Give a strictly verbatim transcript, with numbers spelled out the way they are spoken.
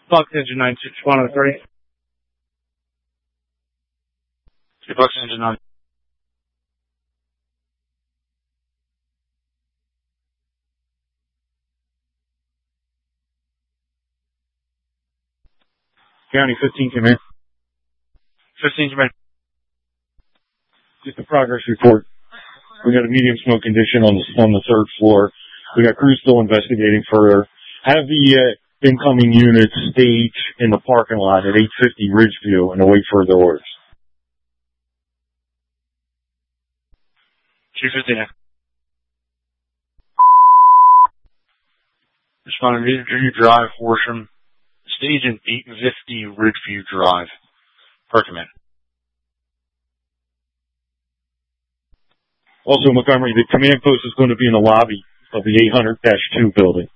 Fox Engine nine six one oh three. Fox Engine nine. County fifteen, command. fifteen, command. Just a progress report. We got a medium smoke condition on the, on the third floor. We got crews still investigating further. Have the uh, incoming units stage in the parking lot at eight fifty Ridgeview and await further orders. two fifty. Responding to Ridgeview Drive, Horsham. Stage in eight fifty Ridgeview Drive. Per command. Also, Montgomery, the command post is going to be in the lobby of the eight hundred dash two building.